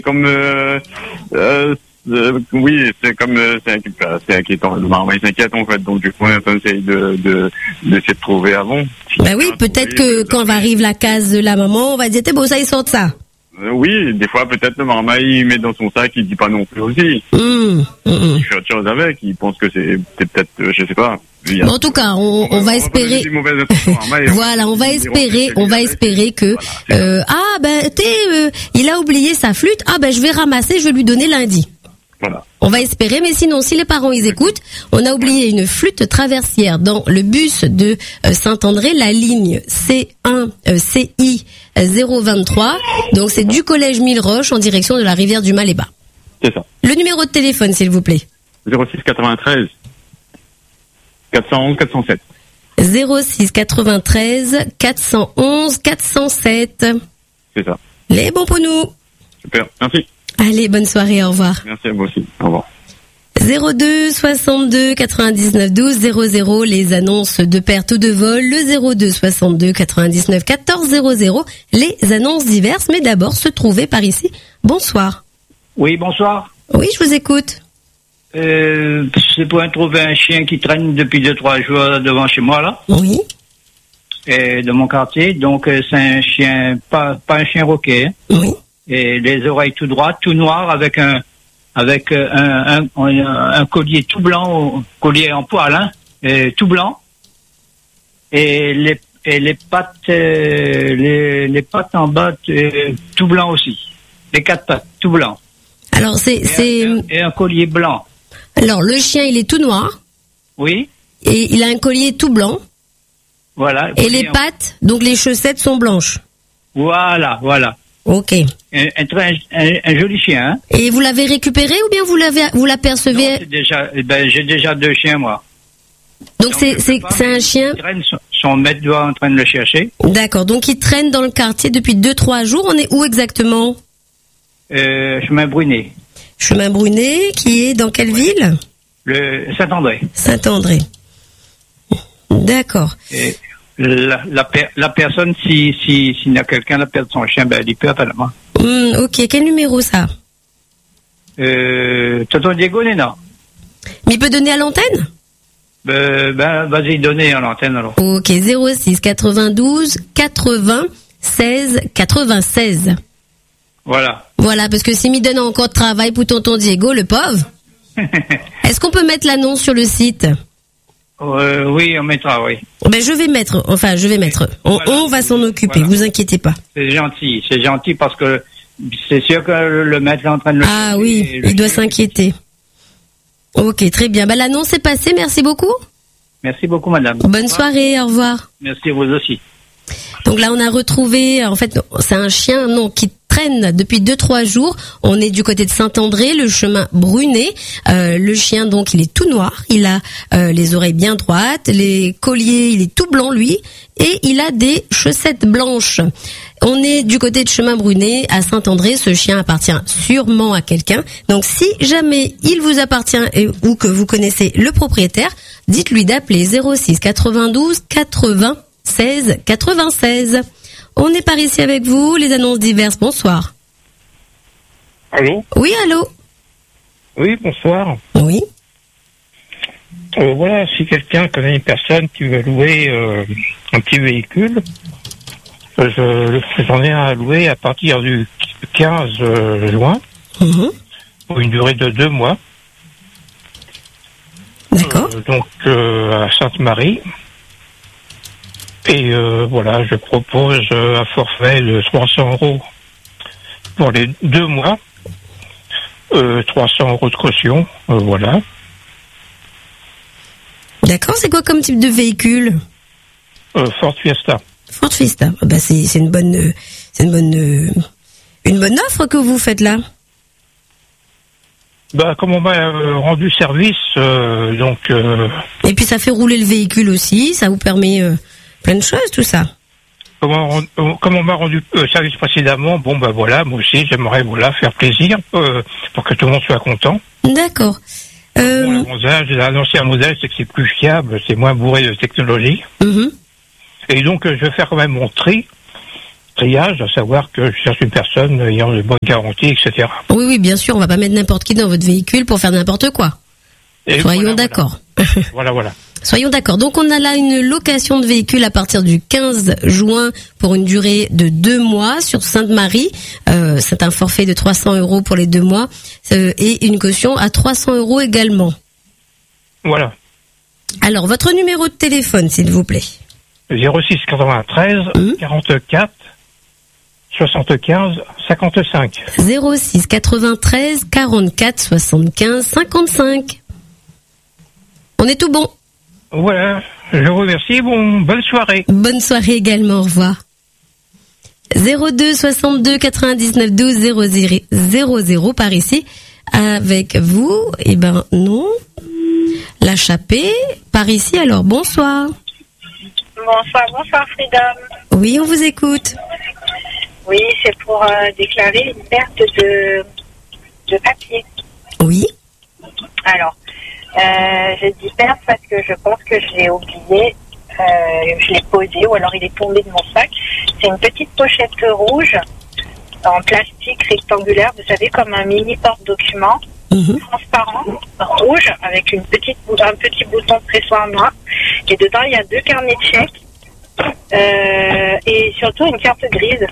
Comme oui, c'est comme c'est inquiétant. Le marmaille s'inquiète en fait, donc du coup on essaye d'essayer de trouver avant. Bah oui, peut-être que quand arrive la case de la maman, on va dire bon ça ils sortent ça. Oui, des fois peut-être le marmaille il met dans son sac, il dit pas non plus aussi. Il fait autre chose avec, il pense que c'est peut-être je sais pas. Bon, en tout cas, on va espérer. Voilà, on va espérer que il a oublié sa flûte. Ah ben je vais ramasser, je vais lui donner lundi. Voilà. On va espérer, mais sinon, si les parents ils écoutent, on a oublié une flûte traversière dans le bus de Saint-André, la ligne C1 CI 023. Donc c'est du collège Mille-Roches en direction de la rivière du Maléba. C'est ça. Le numéro de téléphone, s'il vous plaît. 06 93 411 407. 06 93 411 407. C'est ça. Les bons pour nous. Super, merci. Allez, bonne soirée, au revoir. Merci à vous aussi, au revoir. 02 62 99 12 00, les annonces de perte ou de vol, le 02 62 99 14 00, les annonces diverses, mais d'abord se trouver par ici. Bonsoir. Oui, bonsoir. Oui, je vous écoute. C'est pour trouver un chien qui traîne depuis 2-3 jours devant chez moi, là. Oui. Et de mon quartier. Donc, c'est un chien, pas un chien roquet. Hein. Oui. Et les oreilles tout droites, tout noir, avec un collier tout blanc, collier en poil, hein, et tout blanc. Et les pattes, les pattes en bas, tout blanc aussi. Les 4 pattes, tout blanc. Alors, et un collier blanc. Alors, le chien, il est tout noir. Oui. Et il a un collier tout blanc. Voilà. Et les pattes, donc les chaussettes sont blanches. Voilà. Ok. Un joli chien, hein. Et vous l'avez récupéré ou bien vous l'apercevez? Non, j'ai déjà 2 chiens, moi. Donc c'est un chien. Son maître doit en train de le chercher. D'accord. Donc il traîne dans le quartier depuis 2-3 jours. On est où exactement? Chemin Brunet. Chemin Brunet, qui est dans quelle ville? Le Saint-André. Saint-André. D'accord. Et la personne, s'il y a quelqu'un qui a perdu son chien, il peut appeler moi. Ok. Quel numéro ça? Tonton Diego Nena. Mais il peut donner à l'antenne? Vas-y, donnez à l'antenne alors. Ok. 06 92 80 16 96. Voilà, parce que s'il me donne encore de travail pour tonton Diego, le pauvre. Est-ce qu'on peut mettre l'annonce sur le site? Oui, on mettra, oui. Je vais mettre. On va s'en occuper, vous inquiétez pas. C'est gentil parce que c'est sûr que le maître est en train de le... Ah oui, il doit s'inquiéter. Ok, très bien. L'annonce est passée, merci beaucoup. Merci beaucoup, madame. Bonne soirée, au revoir. Merci à vous aussi. Donc là, on a retrouvé, en fait, c'est un chien, qui traîne depuis 2-3 jours. On est du côté de Saint-André, le chemin Brunet. Le chien, donc, il est tout noir. Il a les oreilles bien droites, les colliers, il est tout blanc, lui. Et il a des chaussettes blanches. On est du côté de chemin Brunet, à Saint-André. Ce chien appartient sûrement à quelqu'un. Donc, si jamais il vous appartient ou que vous connaissez le propriétaire, dites-lui d'appeler 06 92 80 16 96. On est par ici avec vous, les annonces diverses. Bonsoir. Allô? Oui, allô? Oui, bonsoir. Oui. Voilà, si quelqu'un connaît une personne qui veut louer un petit véhicule, j'en ai un à louer à partir du 15 juin, pour une durée de 2 mois. D'accord. Donc, à Sainte-Marie. Et voilà, je propose un forfait de 300 € pour les 2 mois, 300 € de caution, voilà. D'accord, c'est quoi comme type de véhicule? Ford Fiesta. Ford Fiesta, c'est une bonne offre que vous faites là. Comme on m'a rendu service, donc. Et puis ça fait rouler le véhicule aussi, ça vous permet plein de choses, tout ça. Comme on m'a rendu service précédemment, voilà, moi aussi j'aimerais faire plaisir pour que tout le monde soit content. D'accord. L'ancien modèle, c'est que c'est plus fiable, c'est moins bourré de technologie. Et donc je vais faire quand même mon tri triage, à savoir que je cherche une personne ayant de bonnes garanties, etc. Oui, bien sûr, on va pas mettre n'importe qui dans votre véhicule pour faire n'importe quoi. Soyons d'accord. Voilà. Soyons d'accord. Donc on a là une location de véhicule à partir du 15 juin pour une durée de 2 mois sur Sainte-Marie. C'est un forfait de 300 € pour les 2 mois et une caution à 300 € également. Voilà. Alors votre numéro de téléphone, s'il vous plaît. 06 93 44 75 55. 06 93 44 75 55. On est tout bon. Voilà, je vous remercie, bonne soirée. Bonne soirée également, au revoir. 02 62 99 12 00 par ici. Avec vous, non. La Chapée, par ici, alors bonsoir. Bonsoir Freedom. Oui, on vous écoute. Oui, c'est pour déclarer une perte de papier. Oui. Alors, je dis perte parce que je pense que je l'ai oublié, je l'ai posé ou alors il est tombé de mon sac. C'est une petite pochette rouge en plastique rectangulaire, vous savez, comme un mini porte-document transparent, rouge, avec un petit bouton de pressoir noir. Et dedans, il y a 2 carnets de chèques et surtout une carte grise.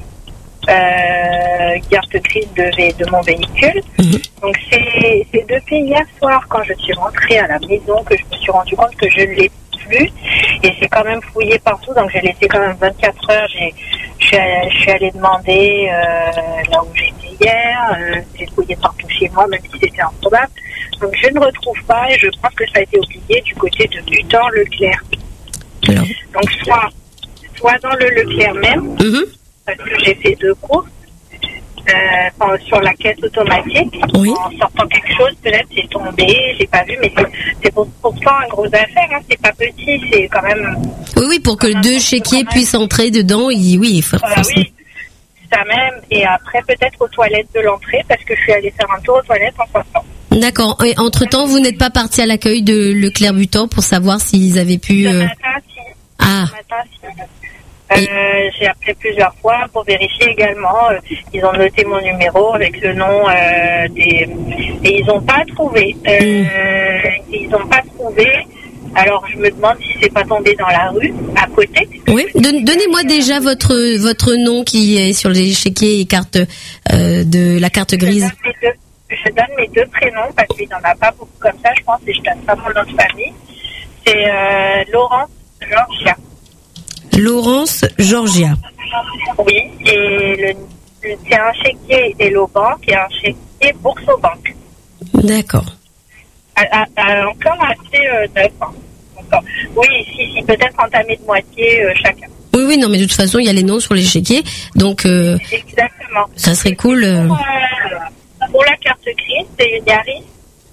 Carte grise de mon véhicule. Donc c'est depuis hier soir, quand je suis rentrée à la maison, que je me suis rendu compte que je ne l'ai plus. Et c'est quand même fouillé partout, donc j'ai laissé quand même 24 heures. Je suis allée demander là où j'étais hier. J'ai fouillé partout chez moi, même si c'était improbable. Donc je ne retrouve pas et je pense que ça a été oublié du côté de Butor-Leclerc. Donc soit dans le Leclerc même, parce que j'ai fait 2 courses sur la caisse automatique. Oui. En sortant quelque chose, peut-être c'est tombé, j'ai pas vu, mais c'est pourtant un gros affaire, hein. C'est pas petit, c'est quand même. Oui, pour que 2 chéquiers puissent entrer dedans, oui, forcément. Oui, ça même. Et après, peut-être aux toilettes de l'entrée, parce que je suis allée faire un tour aux toilettes en sortant. D'accord. Et entre-temps, vous n'êtes pas parti à l'accueil de Leclerc-Butor pour savoir s'ils avaient pu. Ce matin, si. Ah. Ce matin, si. J'ai appelé plusieurs fois pour vérifier également. Ils ont noté mon numéro avec le nom et ils n'ont pas trouvé. Ils n'ont pas trouvé. Alors je me demande si c'est pas tombé dans la rue à côté. Oui. Donnez-moi déjà votre nom qui est sur les chéquiers et cartes de la carte grise. Je donne mes 2 prénoms parce qu'il n'y en a pas beaucoup comme ça, je pense, et je donne pas mon nom de famille. C'est Laurence Georgia. Laurence Georgia. Oui, et c'est un chéquier Hello Bank et un chéquier Bourso Bank. D'accord. Encore assez neuf. Encore. Oui, si, peut-être entamé de moitié chacun. Oui, non, mais de toute façon, il y a les noms sur les chéquiers, donc exactement. Ça serait cool. Pour la carte grise, c'est une Yaris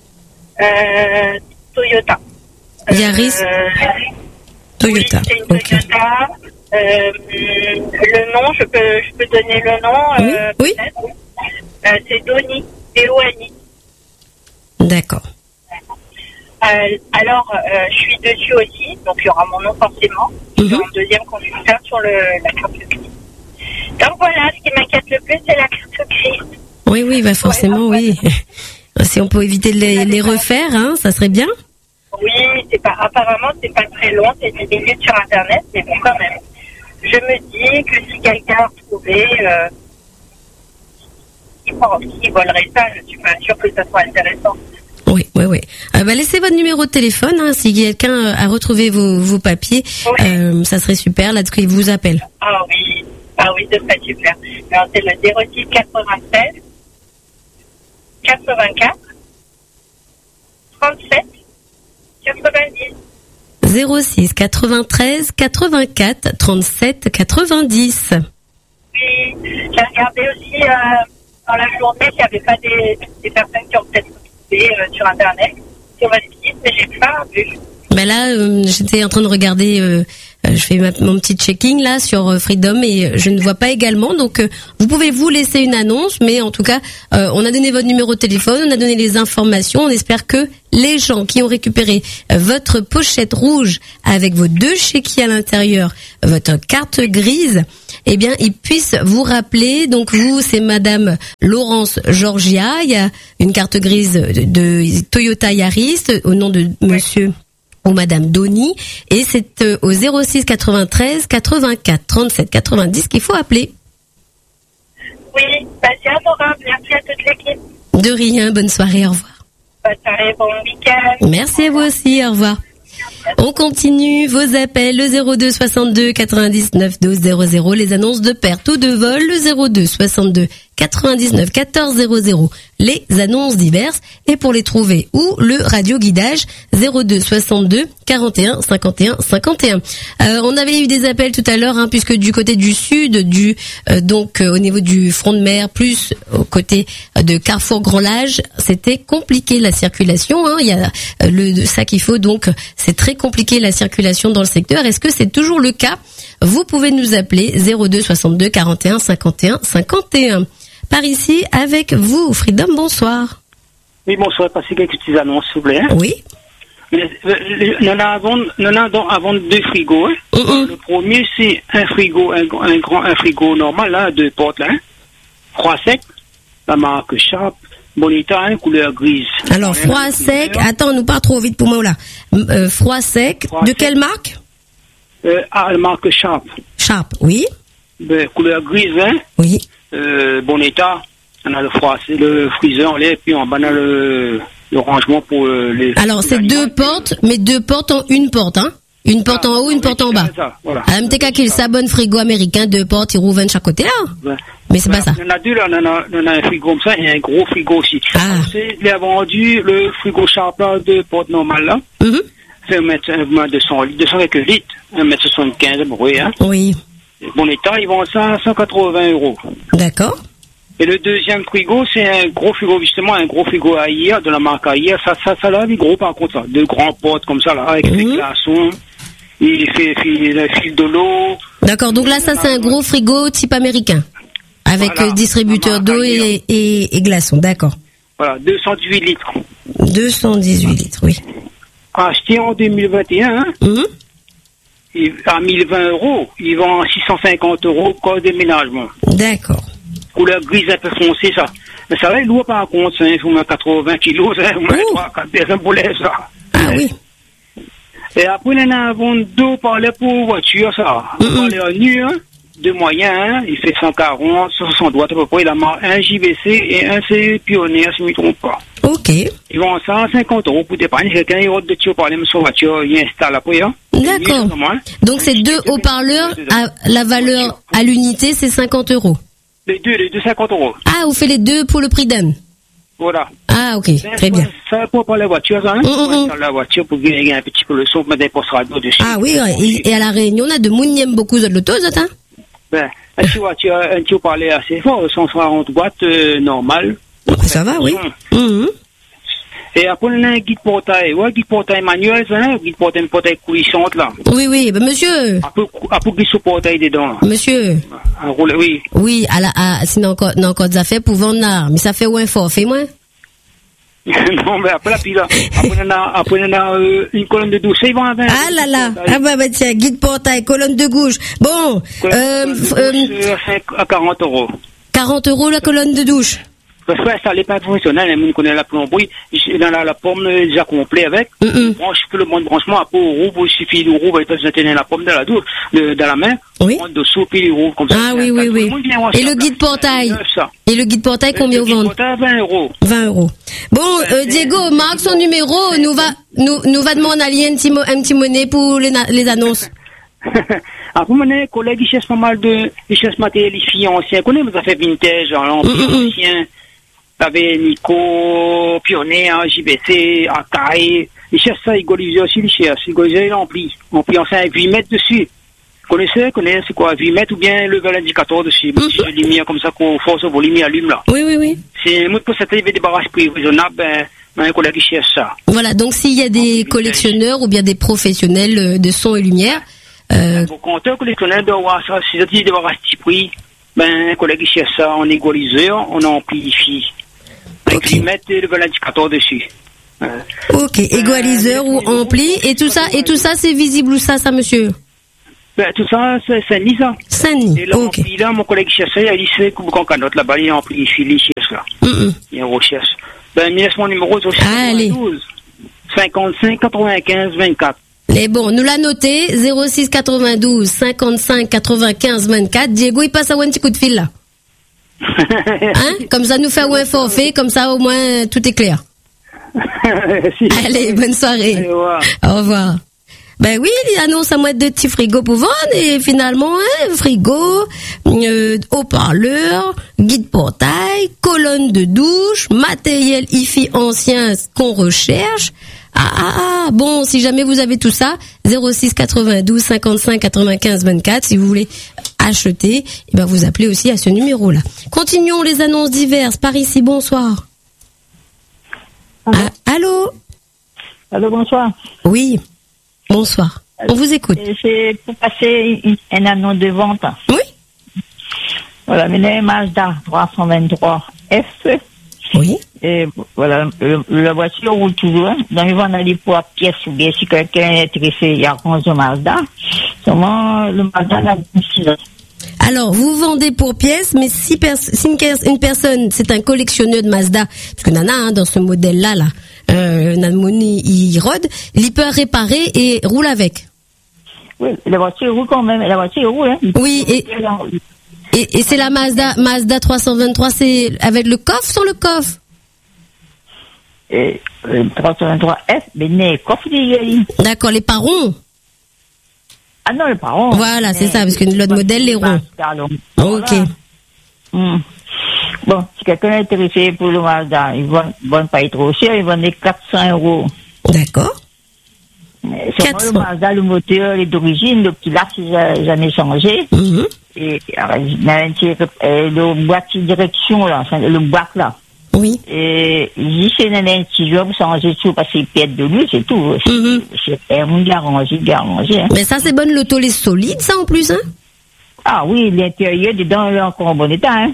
Toyota. Yaris Toyota. Oui, c'est une Toyota. Le nom, je peux donner le nom. Oui. C'est Doni, Eoani. D'accord. Alors, je suis dessus aussi, donc il y aura mon nom forcément. Je suis en deuxième conducteur sur la carte grise. Donc voilà, ce qui m'inquiète le plus, c'est la carte grise. Oui, forcément, oui. Si on peut éviter de les refaire, hein, ça serait bien. Oui, apparemment, c'est pas très long, c'est 10 minutes sur Internet, mais bon, quand même. Je me dis que si quelqu'un a retrouvé, qui volerait ça, je suis pas sûre que ça soit intéressant. Oui. Laissez votre numéro de téléphone, hein, si quelqu'un a retrouvé vos papiers, ça serait super, là, qu'il vous appelle. Ah oui, ce serait super. Alors, c'est le 06 96 84 37 90. 06 93 84 37 90. Oui, j'ai regardé aussi dans la journée s'il n'y avait pas des personnes qui ont peut-être trouvé sur Internet, sur votre site, mais j'ai pas vu. Ben là, j'étais en train de regarder je fais mon petit checking là sur Freedom et je ne vois pas également. Donc vous pouvez vous laisser une annonce, mais en tout cas on a donné votre numéro de téléphone, on a donné les informations. On espère que les gens qui ont récupéré votre pochette rouge avec vos 2 chéquiers à l'intérieur, votre carte grise, eh bien ils puissent vous rappeler. Donc vous, c'est Madame Laurence Georgia. Il y a une carte grise de Toyota Yaris au nom de Monsieur ou Madame Doni, et c'est au 06 93 84 37 90 qu'il faut appeler. Oui, c'est adorable. Merci à toute l'équipe. De rien, bonne soirée, au revoir. Bonne soirée, bon week-end. Merci à vous aussi, au revoir. On continue vos appels, le 02 62 99 12 00, les annonces de perte ou de vol, le 02 62 99 14 00, les annonces diverses, et pour les trouver, ou le radio guidage 02 62 41 51 51. On avait eu des appels tout à l'heure, puisque du côté du sud, donc au niveau du front de mer, plus au côté de Carrefour Grand Lage, c'était compliqué la circulation. Il y a ça qu'il faut, donc c'est très compliqué la circulation dans le secteur. Est-ce que c'est toujours le cas? Vous pouvez nous appeler 02 62 41 51 51. Par ici, avec vous, Freedom, bonsoir. Oui, bonsoir, passez quelques petites annonces, s'il vous plaît. Oui. Nous avons à vendre 2 frigos. Le premier, c'est un frigo, un frigo normal, là, 2 portes, là. Froid sec, la marque Sharp, Bonita, couleur grise. Alors, froid sec, attends, nous pas trop vite pour moi, là. Froid sec, de quelle marque? La marque Sharp. Sharp, oui. Couleur grise, hein. Oui. Bon état, on a le freezer, et puis on a le rangement pour les... Alors c'est 2 portes, mais 2 portes en une porte, Une porte en haut, une porte en bas. Voilà. À MTK qu'il s'abonne frigo américain, 2 portes, ils rouvrent de chaque côté là. Ouais. Mais c'est pas ça. Il y en a 2 là, on a un frigo comme ça et un gros frigo aussi. Il a vendu le frigo Sharp là, 2 portes normales là. C'est 200 quelques litres, 1,75 m, Oui. Bon état, ils vendent ça à 180 €. D'accord. Et le deuxième frigo, c'est un gros frigo, justement, un gros frigo Aïe, de la marque Aïe. Ça là, il est gros par contre, ça. 2 grands portes comme ça, là, avec des glaçons. Il file de l'eau. D'accord, donc là, ça, c'est un gros frigo type américain. Avec distributeur d'eau et glaçons, d'accord. Voilà, 218 litres. 218 litres, oui. Acheté en 2021, à 1020 €, ils vendent 650 € pour déménagement. D'accord. Couleur grise un peu foncée, ça. Mais ça va, il lourd par contre, il faut mettre 80 kilos, ça, il faut mettre 3-4 personnes pour l'air, ça. Ah oui. Et après, on a vendu 2 parlais pour voiture, ça. On parlait en nu, de moyen, il fait 140, 60 watts à peu près, il a un JVC et un c'est Pionnier, si je ne me trompe pas. Ok. Ils vendent ça à 50 € pour dépanner. Quelqu'un, il rentre de tuyau par sur voiture, il installe après, D'accord. Donc c'est 2 haut-parleurs, la valeur à l'unité, c'est 50 €. Les deux 50 €. Ah, vous faites les 2 pour le prix d'un. Voilà. Ah, ok, très bien. Ça pour la voiture, ça, la voiture pour gagner un petit peu le son, mettre des postes radio dessus. Ah oui, et à la Réunion, on a de moun aime beaucoup de l'auto, ça, un petit parler assez fort, 140 watts, normal. Ça va, oui. Et après, on a un guide portail. Ouais, guide portail manuel, ça, guide portail coulissante, là. Oui, monsieur. Après, guide sous portail dedans, là. Monsieur. Oui. Oui, sinon, encore des affaires pour vendre, mais ça fait où un forfait, moi? Non, mais après la pile, après on a une colonne de douche, ils vont avec. Ah là là, tiens, guide portail, colonne de gauche. Bon, à 40 €. 40 € la colonne de douche. Parce que ça n'est pas professionnel, on connaît la plomberie, dans la pomme déjà complet avec, branche, le bon branchement, après au rouvre, il suffit de rouvre, il peut se tenir la pomme dans la douche, dans la main, on dessous, puis il rouvre comme ça. Ah oui. Et le guide portail? Et le guide portail, combien vous vendez? 20 €. 20 €. Bon, Diego, marque son numéro, nous va demander à lui un petit monnaie pour les annonces. Après, mon collègue, il cherche pas mal il cherche matériel ancien, connaît, mais ça fait vintage, ancien. T'avais Nico, Pionnier, JBC, Akai. Il cherche ça, Igolivia aussi, il cherche. Igolivia, il emplit ancien avec 8 mètres dessus. Connaissez, c'est quoi, 8 mètres ou bien level indicateur dessus. Si je lumière comme ça, qu'on force au volume, il allume là. Oui. C'est, moi, pour cette il y avait des barrages prix raisonnables, un collègue qui cherche ça. Voilà, donc s'il y a des collectionneurs ou bien des professionnels de son et lumière, Bon, compteur collectionneur doit avoir ça. Si tu dois avoir un petit prix, un collègue qui cherche ça en égaliseur, on amplifie. Avec lui mettre le indicateur dessus. Ok, égaliseur ou ampli, et tout ça, c'est visible où ça, monsieur? Tout ça, c'est Saint-Denis, ça. Saint-Denis, et l'ampli, là, mon collègue cherche ça, il a dit, c'est comme quand on note là-bas, il amplifie, il cherche là. Il recherche. Il me laisse mon numéro, c'est aussi 12 55 95 24. Mais bon, nous l'a noté, 06 92 55 95 24. Diego, il passe à un petit coup de fil, là. Comme ça, nous fait un forfait, comme ça, au moins, tout est clair. Allez, bonne soirée. Allez, au revoir. Ben oui, il annonce à moi de petits frigos pour vendre, et finalement, frigo, haut-parleur, guide portail, colonne de douche, matériel hi-fi ancien qu'on recherche. Bon, si jamais vous avez tout ça, 06 92 55 95 24, si vous voulez acheter, vous appelez aussi à ce numéro-là. Continuons les annonces diverses. Par ici, bonsoir. Allô? Allô, bonsoir. Oui, bonsoir. On vous écoute. C'est pour passer un annonce de vente. Oui. Voilà, mais Mazda 323 F. Oui. Et voilà, la voiture roule toujours. Donc, ils vont aller pour la pièce ou bien si quelqu'un est intéressé, il y a 11 Mazda. Seulement, le Mazda n'a pas 6 ans. Alors, vous vendez pour pièce, mais si une personne, c'est un collectionneur de Mazda, parce que Nana, dans ce modèle-là, Nanmoni, il rôde, il peut réparer et roule avec. Oui, la voiture roule quand même, la voiture roule, hein. Oui, et c'est la Mazda 323, c'est avec le coffre, sans le coffre? 323 F, mais les coffres, D'accord, les parons? Ah non, les parents. Voilà, c'est ça, parce que l'autre modèle, les ronds. Ok. Bon, si quelqu'un est intéressé pour le Mazda, ils vont pas être trop cher, ils vendent 400 €. D'accord. Seulement le Mazda, le moteur est d'origine, le petit là, c'est jamais changé. Et le boîtier direction, là, le boîte là. Oui. Et si c'est un petit job, changer tout parce qu'il pète de lui, c'est tout. C'est un garanti. Mais ça, c'est bonne, l'auto, les solide, ça, en plus, hein? Ah oui, l'intérieur, dedans, il est encore en bon état, hein?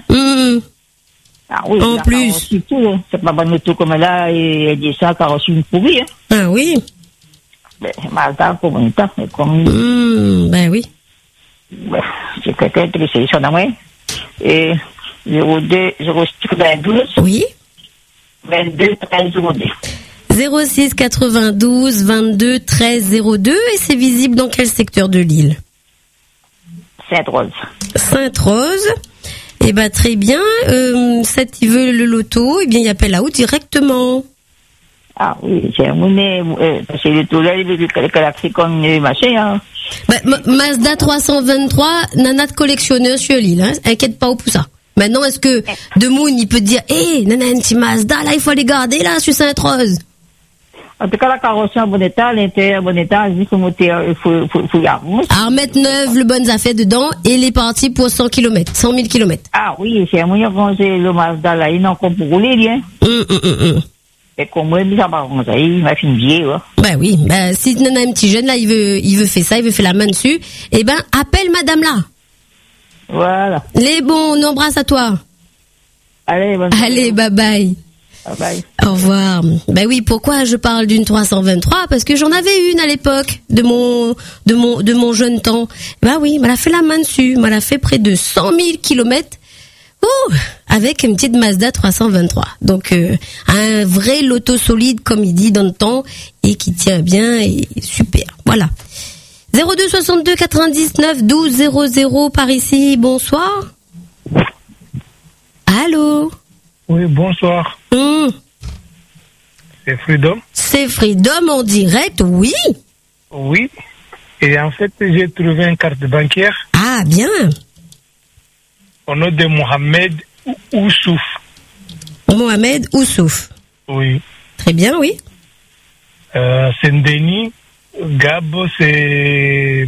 Ah oui, en plus. C'est pas bonne auto comme là, et elle dit ça, carrosserie une pourrie, hein? Ah oui. Mais, Mazda, encore bon état, mais comme. Ben oui. C'est quelqu'un intéressé, ça, moi. Et 02 06 92. Oui. 22 13 02. 06 92 22 13 02, et c'est visible dans quel secteur de l'île? Sainte-Rose. Sainte-Rose. Eh ben, très bien. Il veut le loto, eh bien, il appelle là-haut directement. Ah oui, c'est parce que le tour-là, il veut que comme machin, hein. Mazda 323, nana de collectionneur sur l'île, hein. Inquiète pas pour ça. Maintenant, est-ce que Demoun, il peut dire, nana, un petit Mazda, là, il faut les garder, là, sur Sainte-Rose? En tout cas, la carrosserie en bon état, l'intérieur en bon état, il faut monter, il faut y avoir. À remettre neuf, le bonnes affaires dedans, et il est parti pour 100 km, 100 000 km. Ah oui, c'est un moyen de ranger le Mazda, là, il n'a encore pour rouler, bien. Et comme moi, ça va ranger, il m'a fait une vieille, ouais. Ben oui, si nana, un petit jeune, là, il veut faire ça, il veut faire la main dessus, appelle madame là. Voilà. Les bons, on embrasse à toi. Allez, bye bye. Bye bye. Au revoir. Ben oui, pourquoi je parle d'une 323? Parce que j'en avais une à l'époque de mon jeune temps. Ben oui, m'a fait la main dessus, m'a fait près de 100 000 kilomètres. Avec une petite Mazda 323. Donc un vrai loto solide, comme il dit dans le temps, et qui tient bien, et super. Voilà. 02 62 99 12 00 par ici. Bonsoir. Allô. Oui, bonsoir. C'est Freedom. C'est Freedom en direct, oui. Oui. Et en fait, j'ai trouvé une carte bancaire. Ah, bien. Au nom de Mohamed Oussouf. Mohamed Oussouf. Oui. Très bien, oui. Saint-Denis, Gab, c'est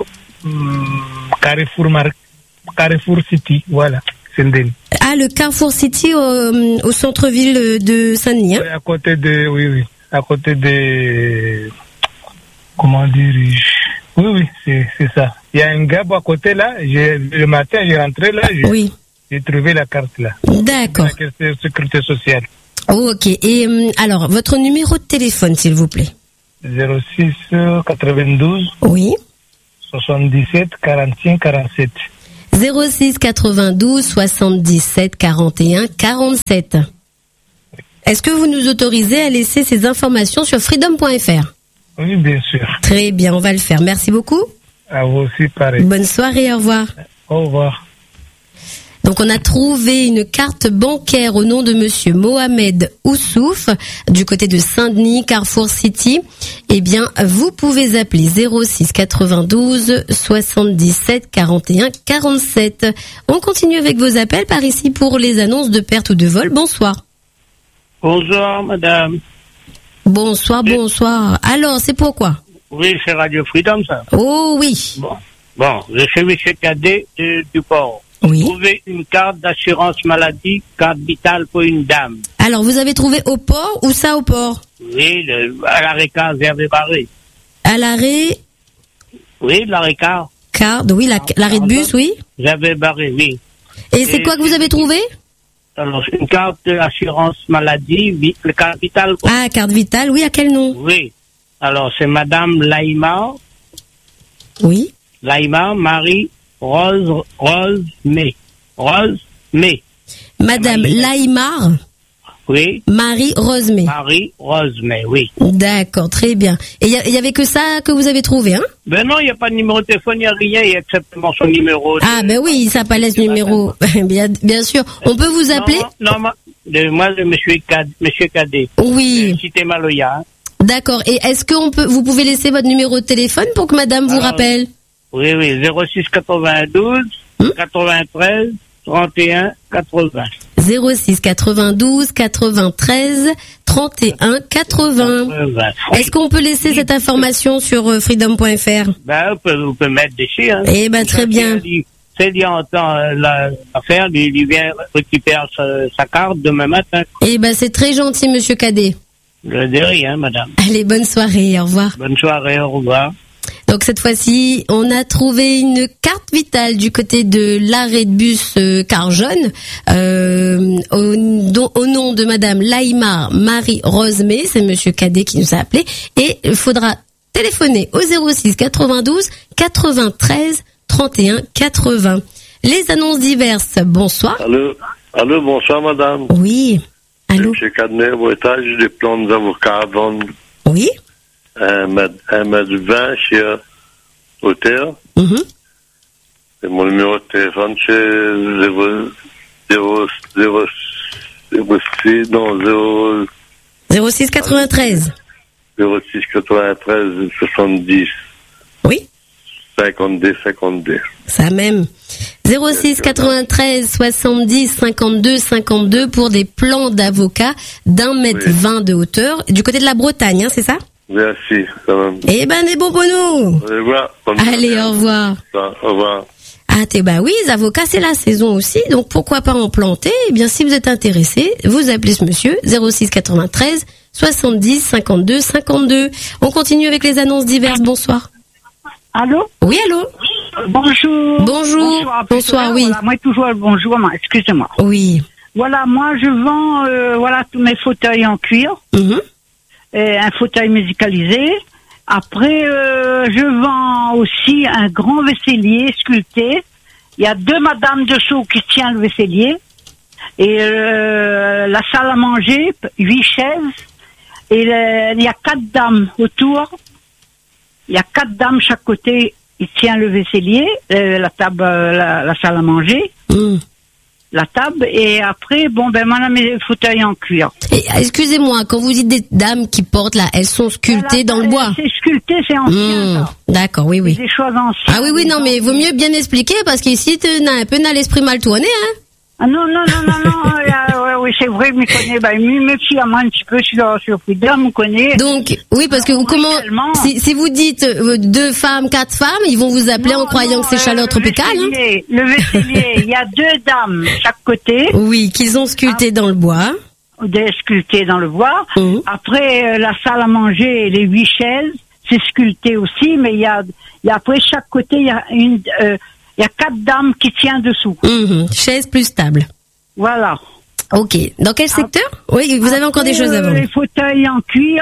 Carrefour City, voilà, Saint-Denis. Ah, le Carrefour City au centre-ville de Saint-Denis, hein? Oui, à côté de, à côté de, comment dire, Oui, c'est ça. Il y a un gars à côté là. Le matin, j'ai rentré là. J'ai trouvé la carte là. D'accord. La sécurité sociale. Ok. Et alors, votre numéro de téléphone, s'il vous plaît. 06 92. Oui. 77 45 47. 06 92 77 41 47. Est-ce que vous nous autorisez à laisser ces informations sur freedom.fr? Oui, bien sûr. Très bien, on va le faire. Merci beaucoup. À vous aussi, pareil. Bonne soirée, au revoir. Au revoir. Donc on a trouvé une carte bancaire au nom de monsieur Mohamed Oussouf du côté de Saint-Denis, Carrefour City. Eh bien, vous pouvez appeler 06 92 77 41 47. On continue avec vos appels par ici pour les annonces de perte ou de vol. Bonsoir. Bonsoir, madame. Bonsoir. Alors, c'est pourquoi? Oui, c'est Radio Freedom, ça. Oh oui. Bon, je suis monsieur Cadet du port. Oui. Trouver une carte d'assurance maladie, carte vitale pour une dame. Alors, vous avez trouvé au port ou ça au port? Oui, à l'arrêt car, j'avais barré. À l'arrêt? Oui, l'arrêt car. Oui, l'arrêt de bus, oui. J'avais barré, oui. Et c'est quoi que vous avez trouvé? Alors, une carte d'assurance maladie, carte vitale. Ah, carte vitale, oui, à quel nom? Oui. Alors, c'est madame Laïma. Oui. Laïma Marie Rose May. Madame Laïmar. Oui. Marie Rose May. Marie Rose May, oui. D'accord, très bien. Et il y avait que ça que vous avez trouvé, hein? Ben non, il n'y a pas de numéro de téléphone, il n'y a rien, il y a simplement son numéro. Ah, ben oui, ça pas laisse numéro. bien sûr. On peut vous appeler? Non, moi, monsieur Cadet. Oui. Cité Maloya. D'accord. Et est-ce que vous pouvez laisser votre numéro de téléphone pour que madame vous rappelle? Oui, 06 92 93 31 80. 06 92 93 31 80. Est-ce qu'on peut laisser cette information sur freedom.fr? Ben, on peut mettre dessus, hein. Eh ben, très bien. C'est dit entend l'affaire, il vient récupérer sa carte demain matin. Eh ben, c'est très gentil, monsieur Cadet. Je dis rien, madame. Allez, bonne soirée, au revoir. Bonne soirée, au revoir. Donc cette fois-ci, on a trouvé une carte vitale du côté de l'arrêt de bus Carjaune au nom de madame Laïmar Marie Rose May, c'est monsieur Cadet qui nous a appelé, et il faudra téléphoner au 06 92 93 31 80. Les annonces diverses, bonsoir. Allô, bonsoir madame. Oui. Allô. Monsieur Cadet, au étage des plans d'avocats à vendre. Oui. Un mètre 20 chez Hôtel. Et mon numéro de téléphone, c'est 06 93. 06 93 70. Oui. 52. Ça même. 06 93 70 52 52 pour des plans d'avocat d'1,20 m de hauteur. Du côté de la Bretagne, hein, c'est ça? Merci, quand même. Eh ben, des bons pour nous. Au revoir. Allez, au revoir. Au revoir. Ah, oui, les avocats, c'est la saison aussi, donc pourquoi pas en planter? Eh bien, si vous êtes intéressé, vous appelez ce monsieur, 06 93 70 52 52. On continue avec les annonces diverses. Bonsoir. Allô? Oui, allô? Bonjour. Bonsoir, oui. Voilà, moi, toujours le bonjour, excusez-moi. Oui. Voilà, moi, je vends, tous mes fauteuils en cuir. Un fauteuil médicalisé. Après, je vends aussi un grand vaisselier sculpté. Il y a 2 madames dessous qui tiennent le vaisselier. Et la salle à manger, 8 chaises. Et il y a 4 dames autour. Il y a 4 dames chaque côté. Il tient le vaisselier, la table, la salle à manger. La table, et après, madame, mes fauteuils en cuir. Et, excusez-moi, quand vous dites des dames qui portent là, elles sont sculptées dans le bois? C'est sculpté, c'est ancien. D'accord, oui. C'est des choses anciennes. Ah oui, non, mais vaut mieux bien expliquer, parce qu'ici, tu as un peu l'esprit mal tourné, hein? Ah non, oui, c'est vrai, je me connais, me fie à moi un petit peu sur Freedom, on connaît. Donc, oui, parce que si vous dites 2 femmes, 4 femmes, ils vont vous appeler en croyant que c'est chaleur tropicale, Le vaisselier, il y a 2 dames chaque côté. Oui, qu'ils ont sculpté dans le bois. Sculpté dans le bois. Après, la salle à manger, les 8 chaises, c'est sculpté aussi, mais il y a après chaque côté, il y a il y a 4 dames qui tiennent dessous. Chaise plus stable. Voilà. Ok. Dans quel secteur? Oui, vous avez encore des choses à vendre. Les fauteuils en cuir,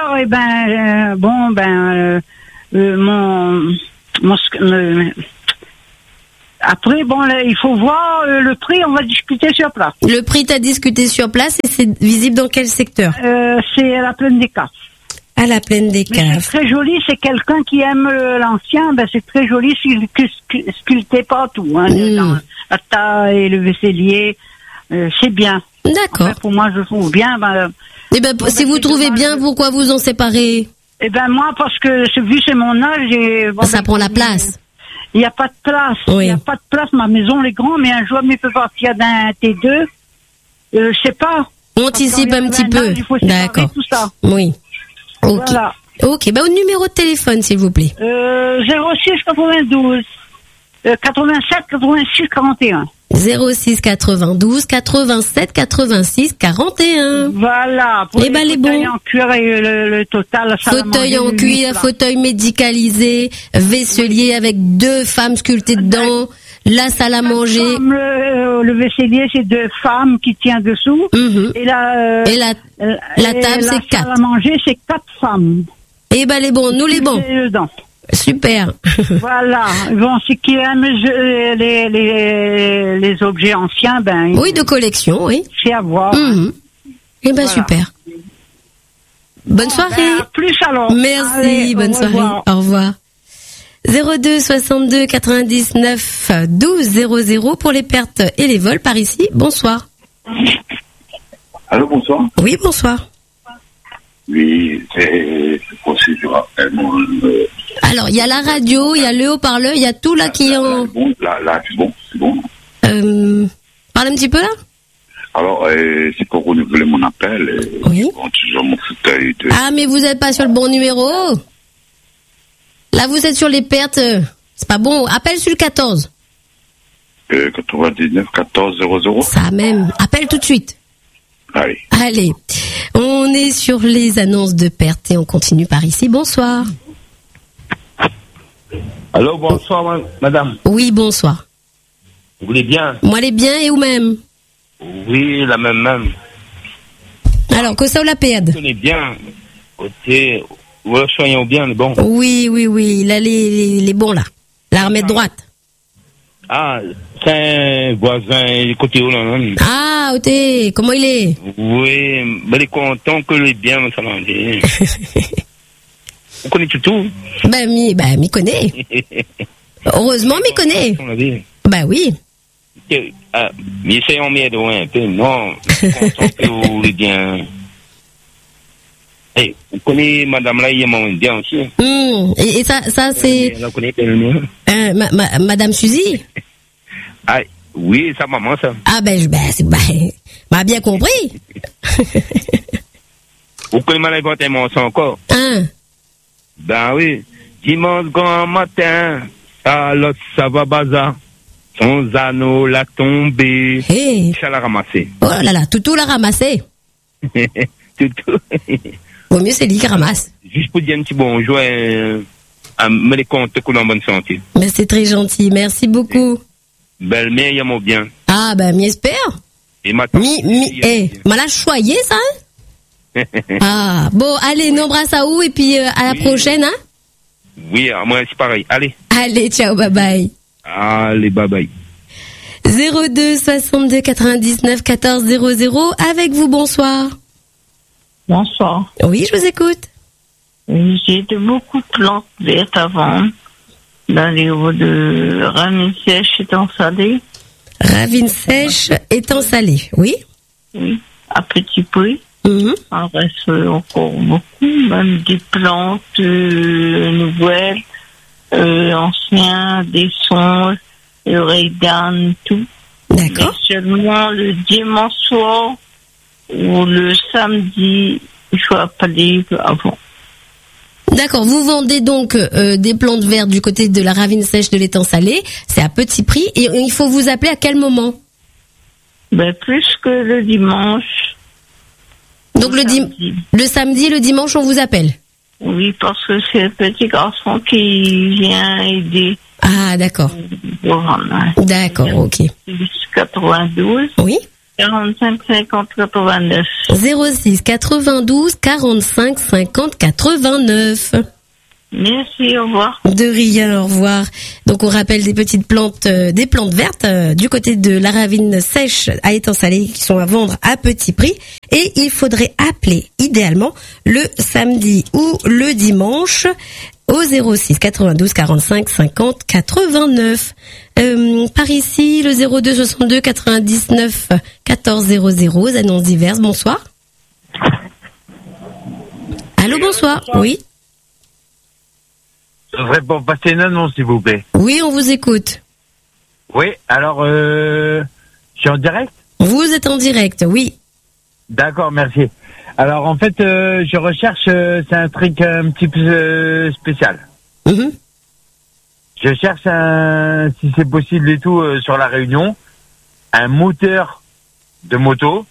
après, il faut voir le prix, on va discuter sur place. Le prix, t'as discuté sur place et c'est visible dans quel secteur? C'est à la Plaine des Caves. À la Plaine des Caves. C'est très joli, c'est quelqu'un qui aime l'ancien, c'est très joli, sculpté partout, dans la taille et le vaisselier, c'est bien. D'accord. Enfin, pour moi, je trouve bien. Si vous trouvez bien, pourquoi vous en séparez? Moi, parce que vu c'est mon âge, ça prend la place. Il n'y a pas de place. Il n'y a pas de place. Ma maison est grande, mais un jour, il peut partir d'un T2. Je sais pas. On anticipe un petit peu. D'accord. Tout ça. Oui. Ok. Voilà. Ok. Au numéro de téléphone, s'il vous plaît. 06 92 87 86 41. 06 92 87 86 41. Voilà. Pour les fauteuils en cuir et le total. Fauteuil en cuir, fauteuil médicalisé, vaisselier avec 2 femmes sculptées dedans, la salle à manger. Le vaisselier, c'est 2 femmes qui tiennent dessous. Et la table, c'est 4. La salle à manger, c'est 4 femmes. Les bons, nous les bons. Super. Voilà. Ceux qui aiment les objets anciens, oui, de collection, oui. C'est à voir. Voilà. Super. Bonne soirée. À plus alors. Merci, allez, bonne soirée. Au revoir. 02 62 99 12 00 pour les pertes et les vols par ici. Bonsoir. Allô, bonsoir. Oui, bonsoir. Oui, c'est procédure. Alors, il y a la radio, il y a le haut-parleur, il y a tout là qui est en... Là, c'est bon. Parle un petit peu là. Alors, c'est pour renouveler mon appel. Oui. Toujours mon fauteuil de... Ah, mais vous n'êtes pas sur le bon numéro. Là, vous êtes sur les pertes. C'est pas bon. Appelle sur le 14. 99 14 00. Ça même. Appelle tout de suite. Allez. On est sur les annonces de pertes et on continue par ici. Bonsoir. Allô, bonsoir, madame. Oui, bonsoir. Vous allez bien? Moi, les bien et vous-même? Oui, la même. Alors, que ça ou la perde? On est bien. Ok. Vous soyez bien, les bons? Oui. Là, les bons, là. L'armée de droite. Ah, c'est un voisin, côté Hollande. Ah, ok. Comment il est? Oui, il est content que les biens me soient rendus. Vous connaissez tout? m'y connaît. Heureusement, m'y connaît. Oui. Mais essayons mieux de loin un peu. Non, content que vous les bien. Vous connaissez madame là, il est bien aussi. Et ça c'est... Vous connaissez elle Madame Suzy? Ah, oui, sa maman, ça. Ah, m'a bien compris. Vous connaissez ma éventuellement ça encore? Oui. Dimanche grand matin, alors ça va bazar. Son anneau l'a tombé. Ça l'a ramassé. Oh là là, Toutou l'a ramassé. Toutou. Vaut mieux c'est lui qui ramasse. Juste pour dire un petit bonjour à me les comptes qu'on est en bonne santé. Mais c'est très gentil, merci beaucoup. Belle-mère, il y a mon bien. Ah, m'y espère. Et maintenant. M'a l'a choyé, ça, hein? Ah, bon, allez, n'embrasse à où et puis à la prochaine, hein? Oui, moi c'est pareil. Allez, ciao, bye bye. Allez, bye bye. 02 62 99 14 00 avec vous, bonsoir. Bonsoir. Oui, je vous écoute. J'ai beaucoup de plantes vertes à vendre dans les hauts de Ravine sèche étant salée. Ravine sèche étant salée, oui. Oui, à petit prix. En reste encore beaucoup, même des plantes nouvelles, anciens, des sons, oreilles d'âne, tout. D'accord. Mais seulement le dimanche soir ou le samedi, il faut appeler avant. D'accord, vous vendez donc des plantes vertes du côté de la Ravine sèche de l'étang salé, c'est à petit prix et il faut vous appeler à quel moment? Plus que le dimanche. Donc le samedi, le dimanche, on vous appelle? Oui, parce que c'est le petit garçon qui vient aider. Ah, d'accord. D'accord, ok. 92. Oui. 45 50 89. 06 92 45 50 89. Merci, au revoir. De rien, au revoir. Donc on rappelle des petites plantes, des plantes vertes du côté de la ravine sèche à Étang-Salé qui sont à vendre à petit prix. Et il faudrait appeler idéalement le samedi ou le dimanche au 06 92 45 50 89. Par ici, le 02 62 99 14 00, annonces diverses. Bonsoir. Allô, bonsoir. Oui. Je voudrais pour passer une annonce, s'il vous plaît. Oui, on vous écoute. Oui, alors, je suis en direct? Vous êtes en direct, oui. D'accord, merci. Alors, en fait, je recherche, c'est un truc un petit peu spécial. Je cherche, si c'est possible et tout, sur la Réunion, un moteur de moto.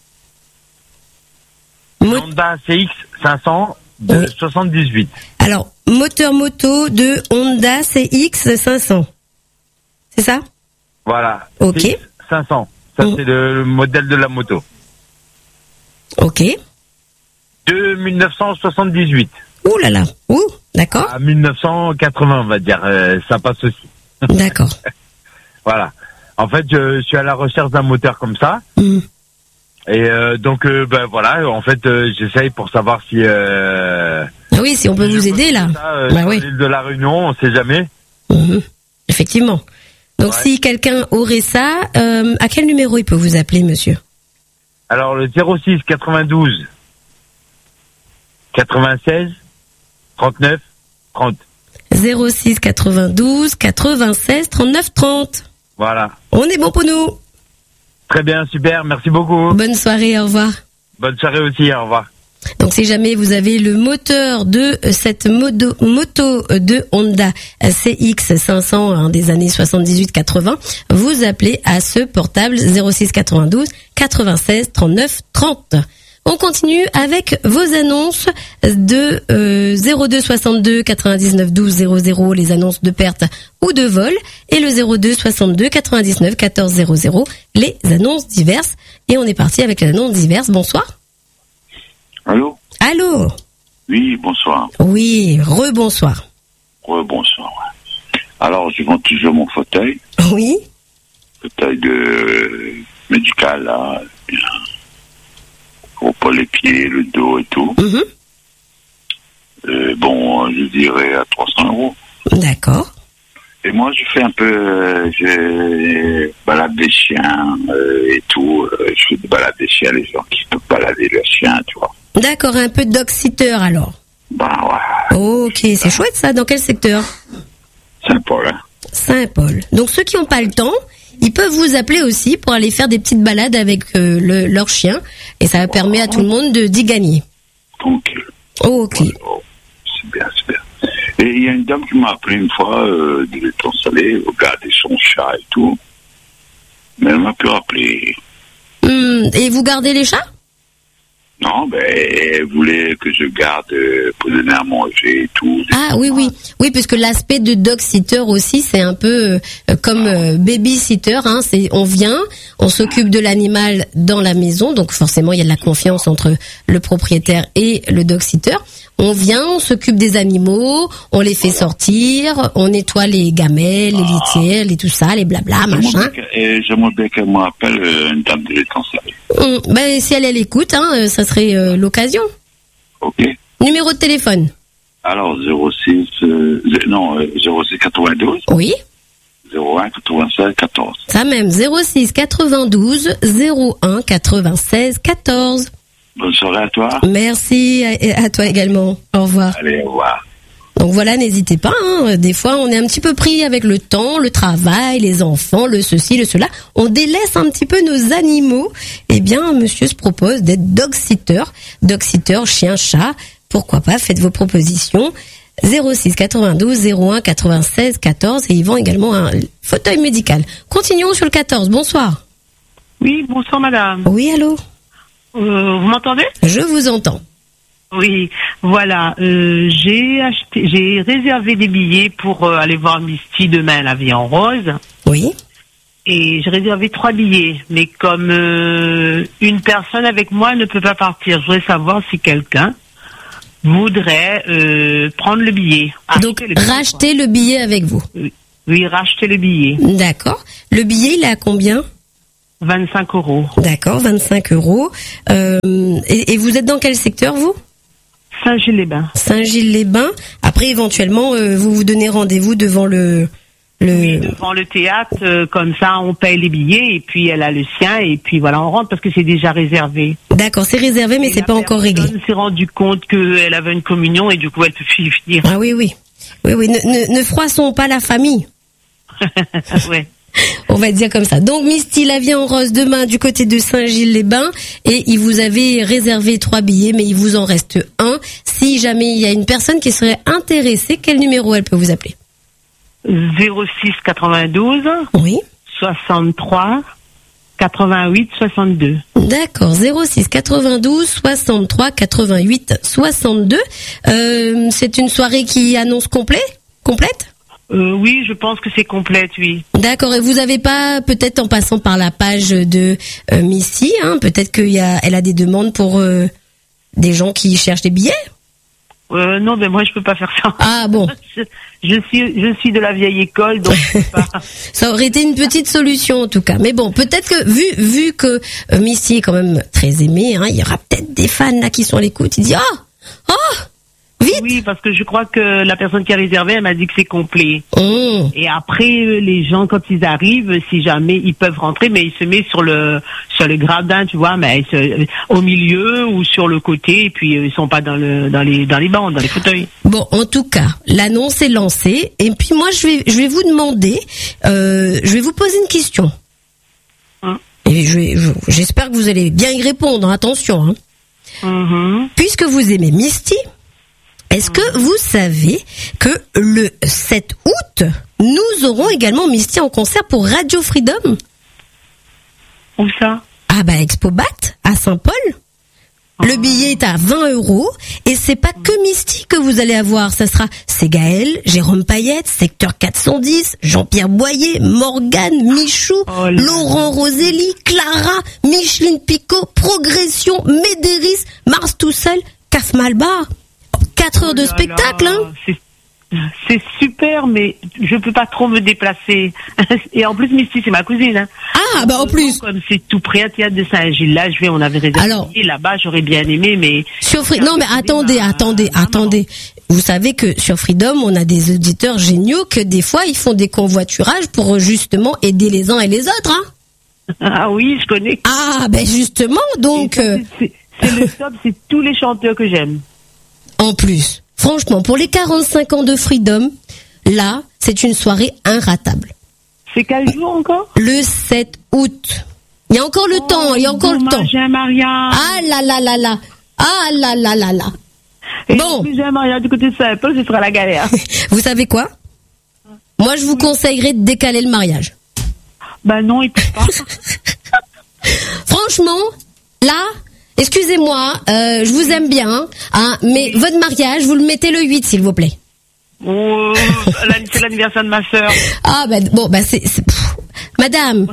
Honda CX 500 de 78. Alors, moteur moto de Honda CX 500. C'est ça? Voilà. Ok. CX 500. Ça, c'est le modèle de la moto. Ok. De 1978. Ouh là là. Ouh, d'accord. À 1980, on va dire. Ça passe aussi. D'accord. Voilà. En fait, je suis à la recherche d'un moteur comme ça. Et donc, ben voilà. En fait, j'essaye pour savoir si... Ah oui, si on peut vous aider là. Bah oui. L'île de la Réunion, on sait jamais. Effectivement. Donc si quelqu'un aurait ça, à quel numéro il peut vous appeler, monsieur? Alors le 06 92 96 39 30. 06 92 96 39 30. Voilà. On est bon pour nous. Très bien, super, merci beaucoup. Bonne soirée, au revoir. Bonne soirée aussi, au revoir. Donc si jamais vous avez le moteur de cette moto de Honda CX 500 des années 78-80, vous appelez à ce portable 06 92 96 39 30. On continue avec vos annonces de 02 62 99 12 00, les annonces de perte ou de vol, et le 02 62 99 14 00, les annonces diverses. Et on est parti avec les annonces diverses. Bonsoir. Allô? Allô? Oui, bonsoir. Oui, rebonsoir. Rebonsoir. Alors, je vends toujours mon fauteuil. Oui. Fauteuil de médical, là. Pour les pieds, le dos et tout. Bon, je dirais à 300 €. D'accord. Et moi, je fais un peu, je balade des chiens et tout. Je fais de balade des chiens, les gens qui peuvent balader leurs chiens, tu vois. D'accord, un peu dog-sitter alors. Bah ouais. Ok, c'est chouette ça. Dans quel secteur? Saint-Paul. Hein. Saint-Paul. Donc ceux qui n'ont pas le temps, ils peuvent vous appeler aussi pour aller faire des petites balades avec leur chien. Et ça permet à tout le monde d'y gagner. Tranquille. Ok. C'est bien, c'est bien. Et il y a une dame qui m'a appelé une fois de l'Étang-Salé, regarder son chat et tout. Mais elle m'a plus rappelé. Et vous gardez les chats? Non, ben, elle voulait que je garde pour donner à manger et tout. Ah oui, oui. Oui, puisque l'aspect de dog-sitter aussi, c'est un peu comme baby-sitter. Hein, on vient, on s'occupe de l'animal dans la maison, donc forcément, il y a de la confiance entre le propriétaire et le dog-sitter. On vient, on s'occupe des animaux, on les fait sortir, on nettoie les gamelles, les litières, les tout ça, les blabla, machin. J'aimerais bien qu'elle m'appelle une dame de l'Étang-Salé. Ben, si elle écoute, hein, ça serait l'occasion. Ok. Numéro de téléphone. Alors, 06 92. Oui. 01 96 14. Ça même, 06 92 01 96 14. Bonne soirée à toi. Merci à toi également. Au revoir. Allez, au revoir. Donc voilà, n'hésitez pas. Hein. Des fois, on est un petit peu pris avec le temps, le travail, les enfants, le ceci, le cela. On délaisse un petit peu nos animaux. Eh bien, monsieur se propose d'être dog-sitter. Dog-sitter, chien, chat. Pourquoi pas, faites vos propositions. 06 92 01 96 14. Et ils vendent également un fauteuil médical. Continuons sur le 14. Bonsoir. Oui, bonsoir madame. Oui, allô? Vous m'entendez? Je vous entends. Oui, voilà. J'ai réservé des billets pour aller voir Misty demain à la Vie en Rose. Oui. Et j'ai réservé 3 billets. Mais comme une personne avec moi ne peut pas partir, je voudrais savoir si quelqu'un voudrait prendre le billet. Donc, racheter le billet avec vous. Oui, racheter le billet. D'accord. Le billet, il est à combien ? 25 €. D'accord, 25 €. Et vous êtes dans quel secteur, vous ? Saint-Gilles-les-Bains. Saint-Gilles-les-Bains. Après, éventuellement, vous vous donnez rendez-vous devant Oui, devant le théâtre, comme ça, on paye les billets, et puis elle a le sien, et puis voilà, on rentre parce que c'est déjà réservé. D'accord, c'est réservé, mais c'est pas encore réglé. Elle s'est rendu compte qu'elle avait une communion, et du coup, elle peut plus venir. Ah oui, oui. Oui, oui, ne froissons pas la famille. Ouais. On va dire comme ça. Donc, Misty, la Vie en Rose, demain, du côté de Saint-Gilles-les-Bains. Et il vous avait réservé 3 billets, mais il vous en reste un. Si jamais il y a une personne qui serait intéressée, quel numéro elle peut vous appeler ? 06 92. Oui. 63 88 62. D'accord. 06 92 63 88 62. C'est une soirée qui annonce complète ? Oui, je pense que c'est complète, oui. D'accord. Et vous avez pas, peut-être en passant par la page de Misty, peut-être qu'elle a des demandes pour des gens qui cherchent des billets ? Non, mais moi je peux pas faire ça. Ah bon. Je suis de la vieille école, donc je peux pas. Ça aurait été une petite solution en tout cas. Mais bon, peut-être que vu que Misty est quand même très aimée, il y aura peut-être des fans là qui sont à l'écoute. Ils disent vite. Oui, parce que je crois que la personne qui a réservé, elle m'a dit que c'est complet. Et après, les gens, quand ils arrivent, si jamais ils peuvent rentrer, mais ils se mettent sur le gradin, tu vois, mais au milieu ou sur le côté, et puis ils sont pas dans les bancs, dans les fauteuils. Bon, en tout cas, l'annonce est lancée, et puis moi, je vais vous demander, je vais vous poser une question. Et j'espère que vous allez bien y répondre. Attention. Puisque vous aimez Misty. Est-ce que vous savez que le 7 août, nous aurons également Misty en concert pour Radio Freedom ? Où ça ? Expo Bat, à Saint-Paul. Le billet est à 20 € et c'est pas que Misty que vous allez avoir. Ça sera Gaël, Jérôme Payette, Secteur 410, Jean-Pierre Boyer, Morgane, Michou, Laurent Roselli, Clara, Micheline Picot, Progression, Médéris, Mars tout seul, Caf Malbar. 4 heures de spectacle, C'est super, mais je peux pas trop me déplacer. Et en plus, Misty, c'est ma cousine. En plus. Comme c'est tout près, à Théâtre de Saint-Gilles, là, on avait réservé là-bas, j'aurais bien aimé, mais... Non, mais attendez. Vous savez que sur Freedom, on a des auditeurs géniaux que des fois, ils font des convoiturages pour justement aider les uns et les autres, Ah oui, je connais. Justement, donc... C'est le top, c'est tous les chanteurs que j'aime. En plus, franchement, pour les 45 ans de Freedom, là, c'est une soirée inratable. C'est quel jour encore ? Le 7 août. Il y a encore le temps, il y a encore le temps. J'ai un mariage. Ah là là là là. Ah là là là là. Bon. Si j'ai un mariage du côté de Saint-Paul, ce sera la galère. Vous savez quoi ? Moi, je vous conseillerais de décaler le mariage. Non, il peut pas. Franchement, là... Excusez-moi, je vous aime bien, mais votre mariage, vous le mettez le 8, s'il vous plaît. C'est l'anniversaire de ma sœur. C'est... Madame.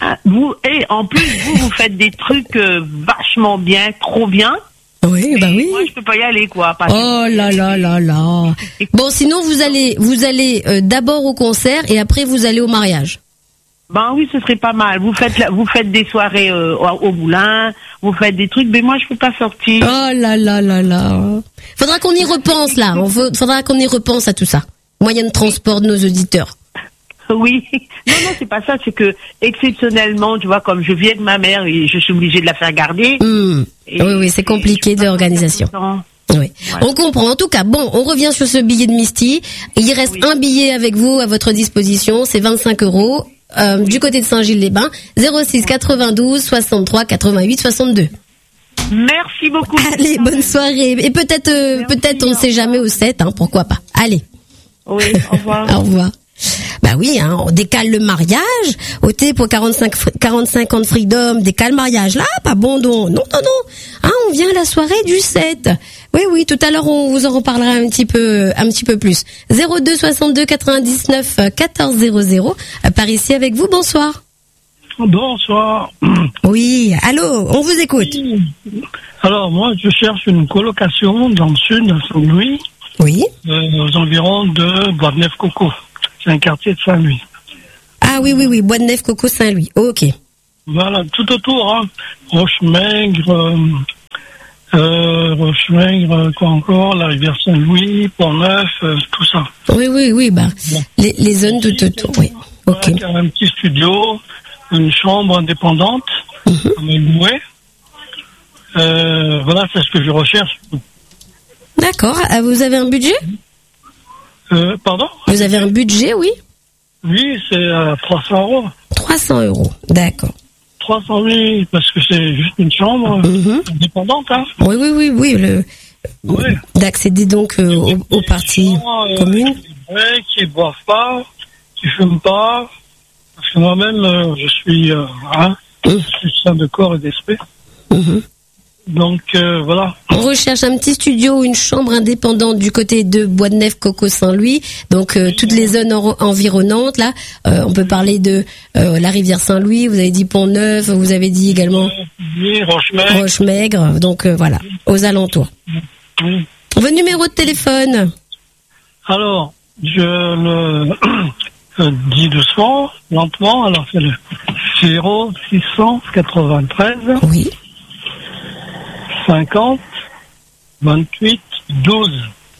En plus, vous faites des trucs vachement bien, trop bien. Oui, oui. Moi, je peux pas y aller, quoi. Oh là là là là. Bon, sinon, vous allez d'abord au concert et après, vous allez au mariage. Oui, ce serait pas mal. Vous faites des soirées au Moulin, vous faites des trucs, mais moi je peux pas sortir. Oh là là là là. Faudra qu'on y repense là. Faudra qu'on y repense à tout ça. Moyen de transport de nos auditeurs. Oui. Non, c'est pas ça. C'est que exceptionnellement, tu vois, comme je viens de ma mère et je suis obligée de la faire garder. Oui, c'est compliqué d'organisation. Oui, voilà. On comprend. En tout cas, on revient sur ce billet de Misty. Il reste un billet avec vous à votre disposition. C'est 25 €. Du côté de Saint-Gilles-les-Bains, 06 92 63 88 62. Merci beaucoup. Allez, bonne soirée. Et peut-être on ne sait jamais au 7, pourquoi pas. Allez. Oui, au revoir. Au revoir. Bah oui, hein, on décale le mariage. OT pour 45 ans de freedom, décale le mariage là, pas bon don. Non. Hein, on vient à la soirée du 7. Oui, tout à l'heure on vous en reparlera un petit peu plus. 02 62 99 14 00. Par ici avec vous, bonsoir. Bonsoir. Oui, allô, on vous écoute. Alors moi je cherche une colocation dans le sud de Saint-Louis. Oui. Aux environs de Bois-de-Neuf-Coco. C'est un quartier de Saint-Louis. Ah oui, Bois-de-Neuf-Coco, Saint-Louis. Ok. Voilà, tout autour, hein. Rochemaigre, quoi encore, la rivière Saint-Louis, Pont-Neuf, tout ça. Oui, bah, les zones tout autour, oui. Ok. Voilà, un petit studio, une chambre indépendante, à me louer. Voilà, c'est ce que je recherche. D'accord. Vous avez un budget? Pardon? Vous avez un budget, oui? Oui, c'est 300 €. 300 €, d'accord. 300 000, parce que c'est juste une chambre indépendante, hein? Oui. D'accéder donc aux parties communes. Qui ne boivent pas, qui ne fument pas. Parce que moi-même, je suis sain de corps et d'esprit. Donc, voilà. On recherche un petit studio ou une chambre indépendante du côté de Bois-de-Neuf-Coco Saint-Louis. Donc, toutes les zones environnantes, là. On peut parler de la rivière Saint-Louis, vous avez dit Pont-Neuf, vous avez dit également Rochemaigre. Donc, voilà, aux alentours. Votre numéro de téléphone? Alors, je le dis doucement, lentement. Alors, c'est le 0693. Oui. 50 28 12.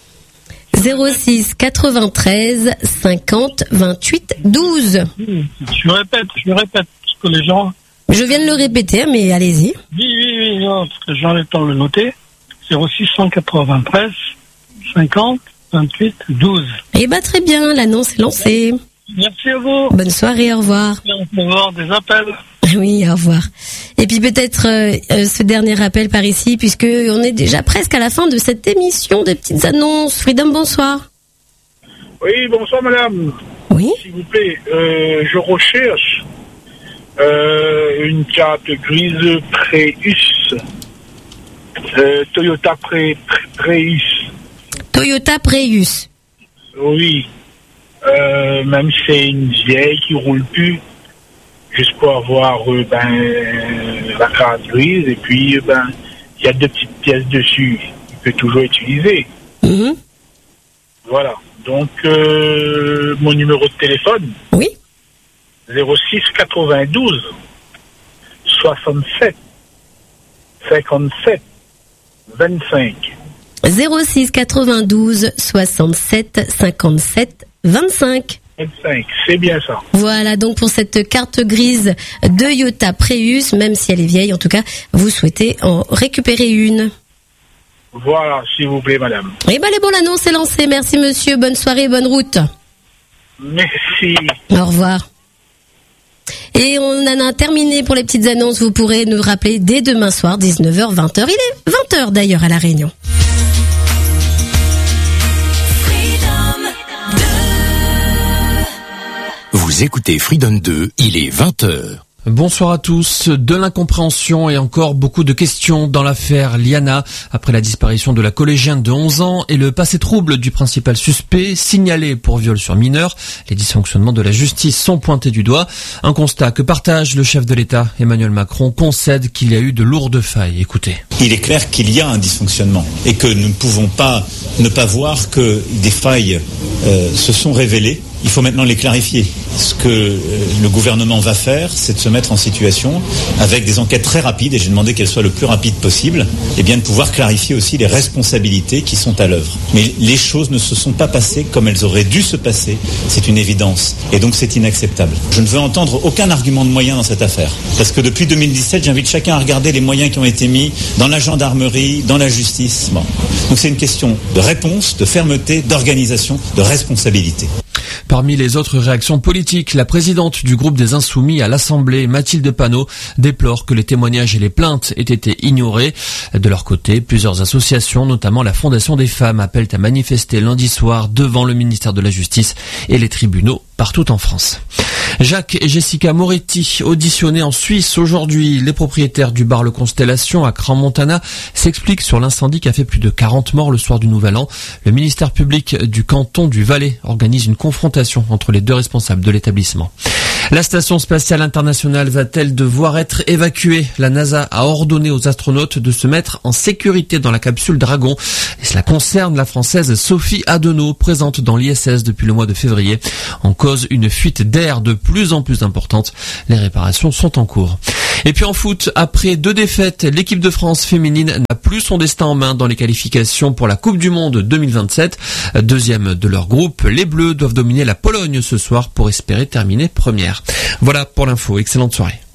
06 93 50 28 12. Je répète, parce que les gens... Je viens de le répéter, mais allez-y. Oui, non, parce que j'en ai le temps de le noter. 0693 50 28 12. Eh ben très bien, l'annonce est lancée. Merci à vous. Bonne soirée, au revoir. Au revoir, des appels. Oui, au revoir. Et puis peut-être ce dernier appel par ici, puisque on est déjà presque à la fin de cette émission des petites annonces. Freedom, bonsoir. Oui, bonsoir madame. Oui. S'il vous plaît, je recherche une carte grise Prius. Toyota Prius. Toyota Prius. Oui. Même si c'est une vieille qui roule plus, juste pour avoir la carte grise, et puis il y a 2 petites pièces dessus, il peut toujours utiliser. Voilà. Donc mon numéro de téléphone. Oui. 06 92 67 57 25. 06 92 67 57 25. 25, c'est bien ça. Voilà, donc pour cette carte grise de Toyota Prius, même si elle est vieille, en tout cas, vous souhaitez en récupérer une. Voilà, s'il vous plaît, madame. Eh ben, l'annonce est lancée. Merci, monsieur. Bonne soirée, bonne route. Merci. Au revoir. Et on en a terminé pour les petites annonces. Vous pourrez nous rappeler dès demain soir, 19h, 20h. Il est 20h d'ailleurs à La Réunion. Vous écoutez Freedom 2, il est 20h. Bonsoir à tous. De l'incompréhension et encore beaucoup de questions dans l'affaire Liana après la disparition de la collégienne de 11 ans et le passé trouble du principal suspect signalé pour viol sur mineur. Les dysfonctionnements de la justice sont pointés du doigt. Un constat que partage le chef de l'État, Emmanuel Macron, concède qu'il y a eu de lourdes failles. Écoutez. Il est clair qu'il y a un dysfonctionnement et que nous ne pouvons pas ne pas voir que des failles se sont révélées. Il faut maintenant les clarifier. Ce que le gouvernement va faire, c'est de se mettre en situation, avec des enquêtes très rapides, et j'ai demandé qu'elles soient le plus rapides possible, et bien de pouvoir clarifier aussi les responsabilités qui sont à l'œuvre. Mais les choses ne se sont pas passées comme elles auraient dû se passer, c'est une évidence. Et donc c'est inacceptable. Je ne veux entendre aucun argument de moyens dans cette affaire. Parce que depuis 2017, j'invite chacun à regarder les moyens qui ont été mis dans la gendarmerie, dans la justice. Bon. Donc c'est une question de réponse, de fermeté, d'organisation, de responsabilité. Parmi les autres réactions politiques, la présidente du groupe des Insoumis à l'Assemblée, Mathilde Panot, déplore que les témoignages et les plaintes aient été ignorés. De leur côté, plusieurs associations, notamment la Fondation des femmes, appellent à manifester lundi soir devant le ministère de la Justice et les tribunaux partout en France. Jacques et Jessica Moretti, auditionnés en Suisse aujourd'hui. Les propriétaires du bar Le Constellation à Crans-Montana s'expliquent sur l'incendie qui a fait plus de 40 morts le soir du Nouvel An. Le ministère public du canton du Valais organise une confrontation entre les deux responsables de l'établissement. La station spatiale internationale va-t-elle devoir être évacuée? La NASA a ordonné aux astronautes de se mettre en sécurité dans la capsule Dragon. Et cela concerne la Française Sophie Adenau, présente dans l'ISS depuis le mois de février. En cause, une fuite d'air de plus en plus importante. Les réparations sont en cours. Et puis en foot, après 2 défaites, l'équipe de France féminine n'a plus son destin en main dans les qualifications pour la Coupe du Monde 2027. Deuxième de leur groupe, les Bleus doivent dominer la Pologne ce soir pour espérer terminer première. Voilà pour l'info. Excellente soirée.